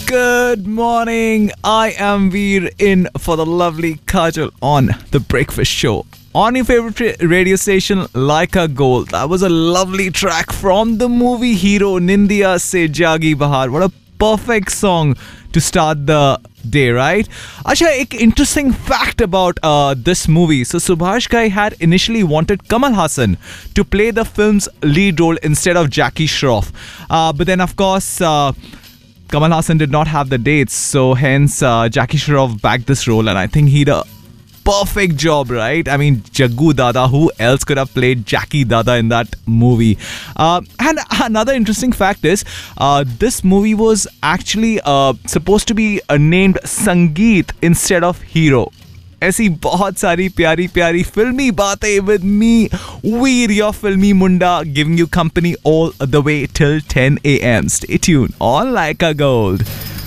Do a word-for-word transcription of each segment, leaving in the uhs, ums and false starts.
Good morning. I am Veer in for the lovely Kajal on The Breakfast Show. On your favorite radio station, Like a Gold. That was a lovely track from the movie Hero, Nindiya Se Jagi Bahar. What a perfect song to start the day, right? Acha, ek interesting fact about uh, this movie. So Subhash Ghai had initially wanted Kamal Haasan to play the film's lead role instead of Jackie Shroff. Uh, but then, of course, uh, Kamal Haasan did not have the dates, so hence uh, Jackie Shroff backed this role, and I think he did a perfect job, right? I mean, Jaggu Dada, who else could have played Jackie Dada in that movie? Uh, and another interesting fact is, uh, this movie was actually uh, supposed to be uh, named Sangeet instead of Hero. ऐसी बहुत सारी प्यारी प्यारी फिल्मी बातें with me, Veer, your filmy munda, giving you company all the way till ten a.m. Stay tuned on Like a Gold.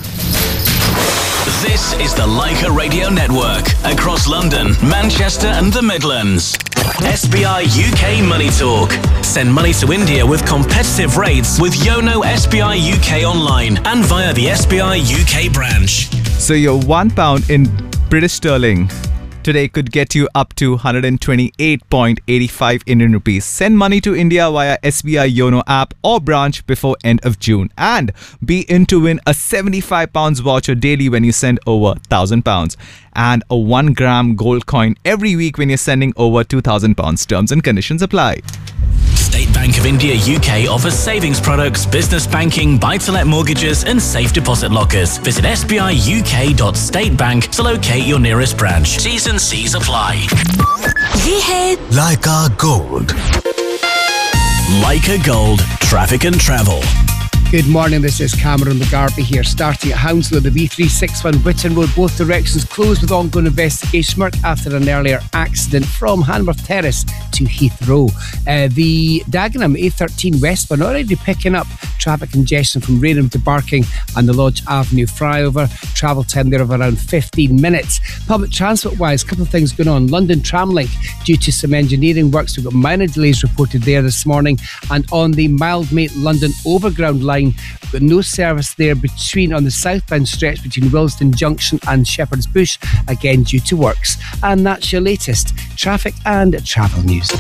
This is the Leica Radio Network across London, Manchester and the Midlands. S B I U K Money Talk. Send money to India with competitive rates with Yono S B I U K online and via the S B I U K branch. So your one pound in British sterling today could get you up to one hundred twenty-eight point eight five Indian rupees. Send money to India via S B I Yono app or branch before end of June. And be in to win a seventy-five pounds voucher daily when you send over one thousand pounds. And a one gram gold coin every week when you're sending over two thousand pounds. Terms and conditions apply. State Bank of India U K offers savings products, business banking, buy-to-let mortgages and safe deposit lockers. Visit s b i u k dot state bank to locate your nearest branch. T's and C's apply. ये है Leica Gold. Leica Gold, traffic and travel. Good morning, this is Cameron McGarvey here, starting at Hounslow, the B three sixty-one Whitton Road, both directions closed with ongoing investigation work after an earlier accident from Hanworth Terrace to Heathrow. Uh, the Dagenham A thirteen westbound already picking up traffic congestion from Raynham to Barking and the Lodge Avenue flyover. Travel time there of around fifteen minutes. Public transport wise, a couple of things going on. London Tramlink, due to some engineering works, we've got minor delays reported there this morning. And on the Mildmay London Overground line, we've got no service there between on the southbound stretch between Willesden Junction and Shepherd's Bush, again due to works. And that's your latest traffic and travel news.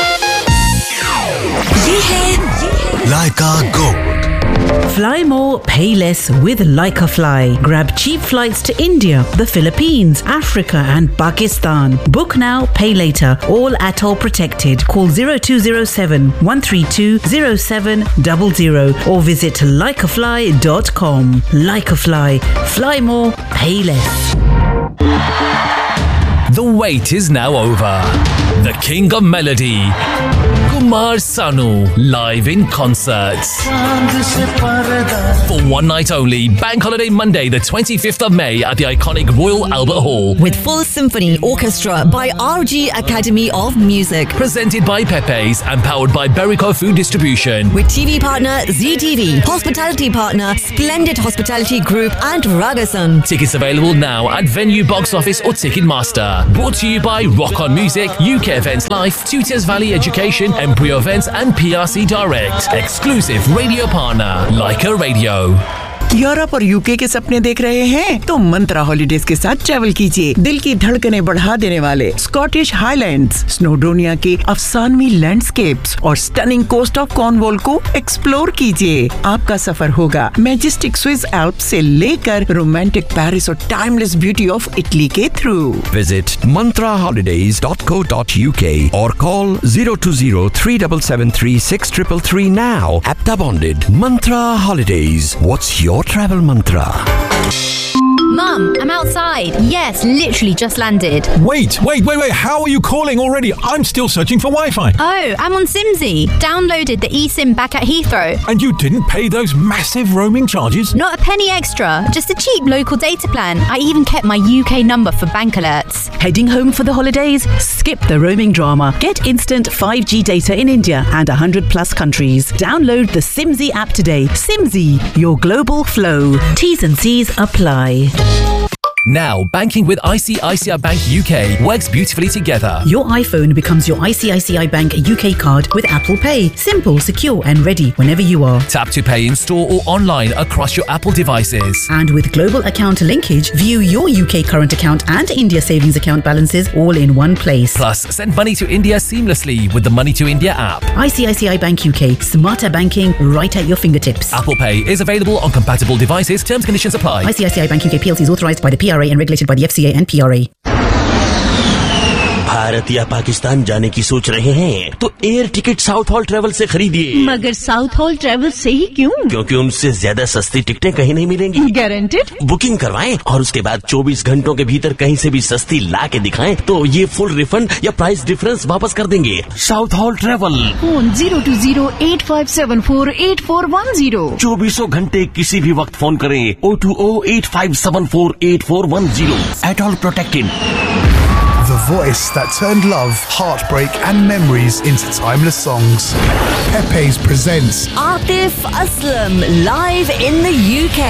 ये है Leica Gold. Fly more, pay less with Leica Fly. Grab cheap flights to India, the Philippines, Africa and Pakistan. Book now, pay later. All atoll protected. Call zero two zero seven, one three two, zero seven zero zero or visit leica fly dot com. Leica Fly. Fly more, pay less. The wait is now over. The King of Melody, Kumar Sanu, live in concert. For one night only, Bank Holiday Monday, the twenty-fifth of May at the iconic Royal Albert Hall. with full symphony orchestra by R G Academy of Music. Presented by Pepe's and powered by Berico Food Distribution. With T V partner Z T V, hospitality partner Splendid Hospitality Group and Ragasan. Tickets available now at Venue Box Office or Ticketmaster. Brought to you by Rock On Music, U K Events Life, Tutors Valley Education, Embryo Events and P R C Direct. Exclusive radio partner, Leica Radio. Europe और UK के सपने देख रहे हैं तो मंत्रा holidays के साथ travel कीजिए। दिल की धड़कनें बढ़ा देने वाले स्कॉटिश हाईलैंड्स, स्नोडोनिया के अफसानवी लैंडस्केप्स और स्टनिंग कोस्ट ऑफ कॉर्नवॉल को एक्सप्लोर कीजिए। आपका सफर होगा मैजेस्टिक स्विस एल्प्स से लेकर रोमांटिक पेरिस और टाइमलेस ब्यूटी ऑफ इटली के through. Visit mantra holidays dot co dot u k or call zero two zero, three seven seven three, six three three now. APTA bonded. Mantra Holidays. What's your travel mantra? Mum, I'm outside. Yes, literally just landed. Wait, wait, wait, wait. How are you calling already? I'm still searching for Wi-Fi. Oh, I'm on Simsy. Downloaded the eSIM back at Heathrow. And you didn't pay those massive roaming charges? Not a penny extra. Just a cheap local data plan. I even kept my U K number for bank alerts. Heading home for the holidays? Skip the roaming drama. Get instant five G data in India and one hundred plus countries. Download the Simsy app today. Simsy, your global flow. T's and C's apply. Now, banking with I C I C I Bank U K works beautifully together. Your iPhone becomes your I C I C I Bank U K card with Apple Pay. Simple, secure and ready whenever you are. Tap to pay in store or online across your Apple devices. And with global account linkage, view your U K current account and India savings account balances all in one place. Plus, send money to India seamlessly with the Money to India app. I C I C I Bank U K. Smarter banking right at your fingertips. Apple Pay is available on compatible devices. Terms and conditions apply. I C I C I Bank U K P L C is authorised by the P R A and regulated by the F C A and P R A. Bharat या पाकिस्तान जाने की सोच रहे हैं तो air ticket south hall travel से खरीदिए। मगर साउथ हॉल ट्रेवल से ही क्यों? क्योंकि उनसे ज्यादा सस्ती टिकटें कहीं नहीं मिलेंगी। गारंटेड? बुकिंग करवाएं और उसके बाद चौबीस घंटों के भीतर कहीं से भी सस्ती ला के दिखाएं तो ये फुल रिफंड या प्राइस डिफरेंस वापस कर देंगे। South hall travel. Phone zero to zero eight five seven four eight four one zero. चौबीसों घंटे किसी भी वक्त फोन करें O two O eight five seven four eight four one zero. At all protected. The voice that turned love, heartbreak and memories into timeless songs. Pepe's presents Atif Aslam live in the U K.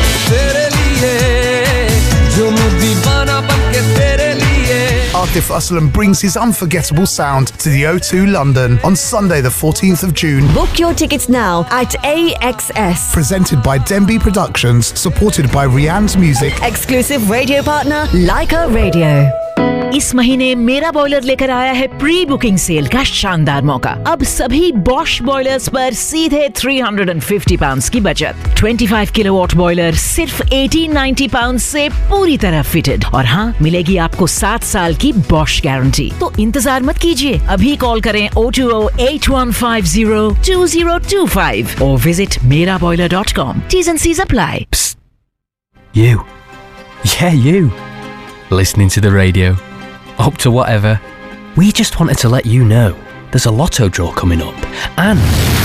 Atif Aslam brings his unforgettable sound to the O two London on Sunday the fourteenth of June. Book your tickets now at A X S. Presented by Denby Productions, supported by Rianne's Music. Exclusive radio partner Leica Radio. इस महीने मेरा boiler लेकर आया है pre booking cell का शानदार मौका। अब सभी बॉश बॉयलर्स पर सीधे तीन सौ पचास पाउंड्स की बचत। पच्चीस किलोवाट बॉयलर सिर्फ अठारह सौ नब्बे पाउंड्स से पूरी तरह फिटेड और हाँ मिलेगी आपको सात साल की बॉश गारंटी। तो इंतजार मत कीजिए, अभी कॉल करें O two O eight one five zero to zero to five और विजिट मेरा boiler dot com. T's and C's apply. You. Yeah, you. Listening to the radio. Up to whatever. We just wanted to let you know there's a lotto draw coming up and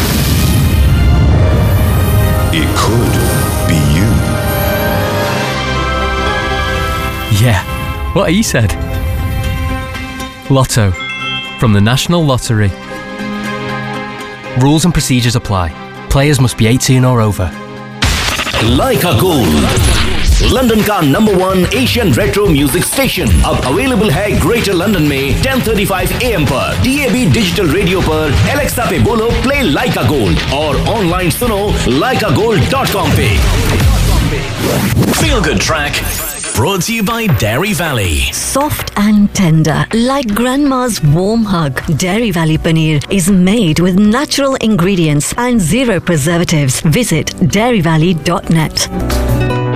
it could be you. Yeah, what he said. Lotto from the National Lottery. Rules and procedures apply. Players must be eighteen or over. Leica Gold, London का number one Asian retro music station अब available है greater London में ten thirty five A M पर, D A B digital radio पर, Alexa पे बोलो play लाइका gold और online सुनो लाइका गोल्ड डॉट कॉम पे। Feel Good Track brought to you by Dairy Valley. Soft and tender, like grandma's warm hug. Dairy Valley Paneer is made with natural ingredients and zero preservatives. Visit dairy valley dot net.